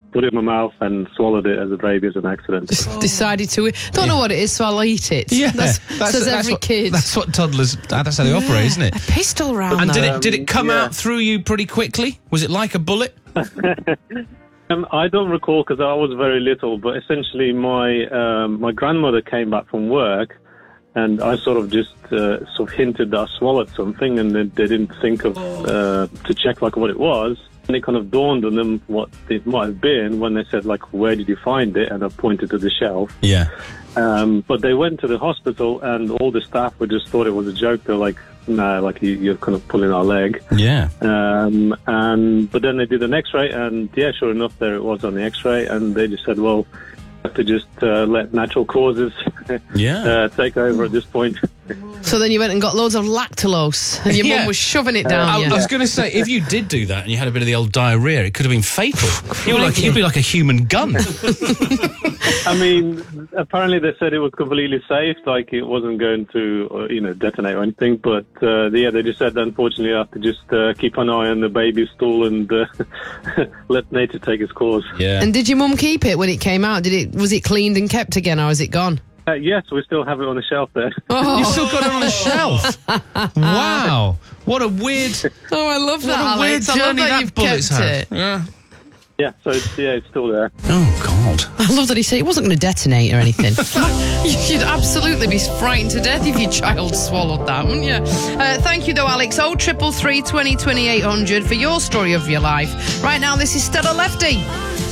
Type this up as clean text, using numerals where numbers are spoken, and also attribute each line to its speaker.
Speaker 1: put it in my mouth and swallowed it as a baby as an accident.
Speaker 2: Decided to. Don't know what it is, so I'll eat it.
Speaker 3: Yeah,
Speaker 2: says every kid.
Speaker 3: That's what toddlers. That's how they operate, isn't it?
Speaker 2: A pistol round.
Speaker 3: And did it come out through you pretty quickly? Was it like a bullet?
Speaker 1: I don't recall because I was very little, but essentially my grandmother came back from work, and I sort of just hinted that I swallowed something, and they didn't think of to check like what it was. And it kind of dawned on them what it might have been when they said, like, where did you find it? And I pointed to the shelf.
Speaker 3: Yeah.
Speaker 1: But they went to the hospital, and all the staff just thought it was a joke. They're like, no, like you're kind of pulling our leg.
Speaker 3: Yeah.
Speaker 1: But then they did an X-ray, and yeah, sure enough, there it was on the X-ray, and they just said, well, we have to just let natural causes take over at this point.
Speaker 2: So then you went and got loads of lactulose, and your mum was shoving it down.
Speaker 3: I was going to say, if you did do that and you had a bit of the old diarrhea, it could have been fatal. You'd be like a human gun.
Speaker 1: I mean, apparently they said it was completely safe, like it wasn't going to, detonate or anything. But they just said, unfortunately, I have to just keep an eye on the baby's stool and let nature take its course.
Speaker 3: Yeah.
Speaker 2: And did your mum keep it when it came out? Was it cleaned and kept again, or is it gone?
Speaker 1: Yes, we still have it on the shelf there.
Speaker 2: Oh.
Speaker 3: You still got it on the shelf? Wow. What a weird...
Speaker 2: Oh, I love that, Alex.
Speaker 3: Weird journey
Speaker 2: I love that you've
Speaker 3: bullet's
Speaker 2: kept
Speaker 3: had.
Speaker 2: it.
Speaker 3: Yeah.
Speaker 1: Yeah, so it's still there.
Speaker 3: Oh, God.
Speaker 2: I love that he said it wasn't going to detonate or anything. You'd absolutely be frightened to death if your child swallowed that, wouldn't you? Thank you, though, Alex. 0333 20 2800 for your story of your life. Right now, this is Stella Lefty.